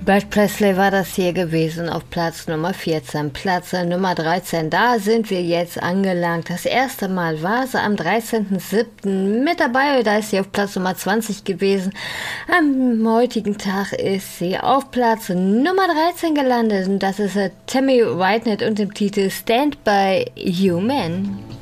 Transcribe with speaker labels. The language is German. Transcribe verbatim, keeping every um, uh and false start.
Speaker 1: Bert Presley war das hier gewesen auf Platz Nummer vierzehn. Platz Nummer dreizehn, da sind wir jetzt angelangt. Das erste Mal war sie am dreizehnten siebten mit dabei, da ist sie auf Platz Nummer zwanzig gewesen. Am heutigen Tag ist sie auf Platz Nummer dreizehn gelandet und das ist Tammy Wynette und dem Titel Stand By You Man.